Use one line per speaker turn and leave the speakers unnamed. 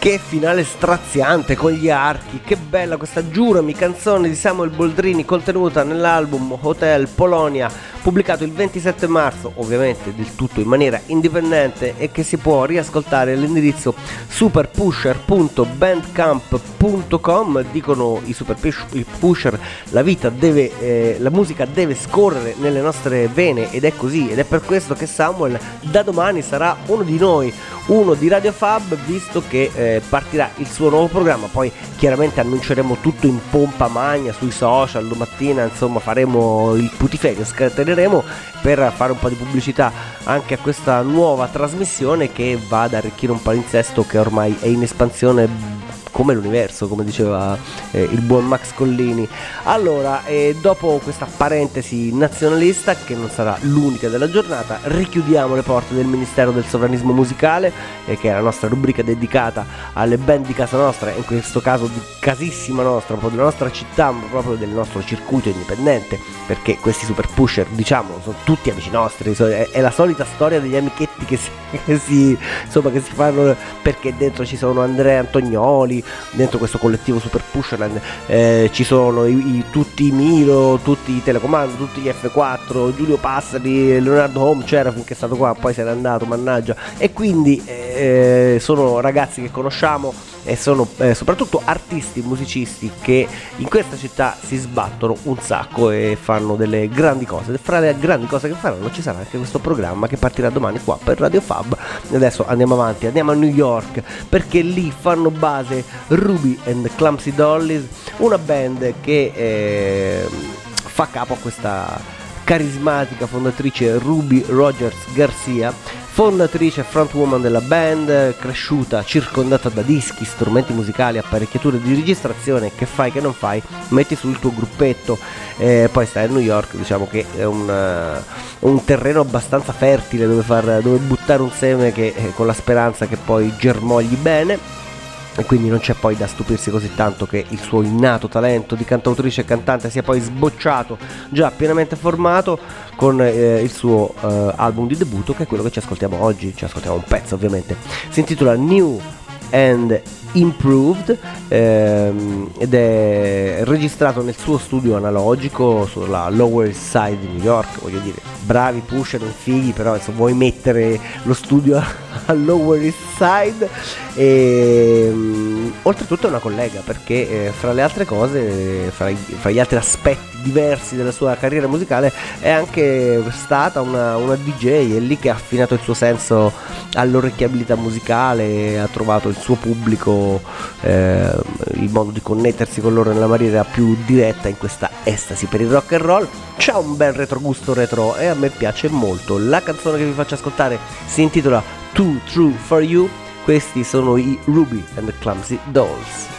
Che finale straziante con gli archi, che bella questa Giurami, canzone di Samuel Boldrini contenuta nell'album Hotel Polonia, pubblicato il 27 marzo, ovviamente del tutto in maniera indipendente, e che si può riascoltare all'indirizzo superpusher.bandcamp.com. Dicono i Super Pusher, la musica deve scorrere nelle nostre vene, ed è così, ed è per questo che Samuel da domani sarà uno di noi, uno di Radio Fab, visto che partirà il suo nuovo programma. Poi chiaramente annunceremo tutto in pompa magna sui social domattina, insomma faremo il putiferio, scateneremo per fare un po' di pubblicità anche a questa nuova trasmissione che va ad arricchire un palinsesto che ormai è in espansione come l'universo, come diceva il buon Max Collini. Allora, dopo questa parentesi nazionalista, che non sarà l'unica della giornata, richiudiamo le porte del Ministero del Sovranismo Musicale, che è la nostra rubrica dedicata alle band di casa nostra, in questo caso di casissima nostra, un po' della nostra città, ma proprio del nostro circuito indipendente, perché questi Super Pusher, diciamo, sono tutti amici nostri, è la solita storia degli amichetti che si fanno, perché dentro ci sono Andrea Antonioli, dentro questo collettivo Super Pusherland ci sono tutti i Milo, tutti i Telecomando, tutti gli F4, Giulio Passari, Leonardo Home c'era finché è stato qua, poi se n'è andato, mannaggia, e quindi sono ragazzi che conosciamo e sono soprattutto artisti, musicisti che in questa città si sbattono un sacco e fanno delle grandi cose. E fra le grandi cose che faranno ci sarà anche questo programma che partirà domani qua per Radio Fab. Adesso andiamo avanti, andiamo a New York, perché lì fanno base Ruby and Clumsy Dollies, una band che fa capo a questa carismatica fondatrice Ruby Rogers Garcia, fondatrice e frontwoman della band, cresciuta circondata da dischi, strumenti musicali, apparecchiature di registrazione. Che fai, che non fai, metti sul tuo gruppetto, poi stai a New York, diciamo che è un terreno abbastanza fertile dove buttare un seme che con la speranza che poi germogli bene. E quindi non c'è poi da stupirsi così tanto che il suo innato talento di cantautrice e cantante sia poi sbocciato già pienamente formato con il suo album di debutto, che è quello che ci ascoltiamo oggi. Ci ascoltiamo un pezzo, ovviamente, si intitola New and Improved ed è registrato nel suo studio analogico sulla Lower East Side di New York. Voglio dire, bravi Pusher, fighi, però insomma, vuoi mettere lo studio a Lower East Side. E oltretutto è una collega, perché fra le altre cose, fra gli altri aspetti diversi della sua carriera musicale, è anche stata una DJ. È lì che ha affinato il suo senso all'orecchiabilità musicale, ha trovato il suo pubblico, il modo di connettersi con loro nella maniera più diretta in questa estasi per il rock and roll. C'ha un bel retrogusto retro e a me piace molto. La canzone che vi faccio ascoltare si intitola Too True For You. Questi sono i Ruby and the Clumsy Dolls.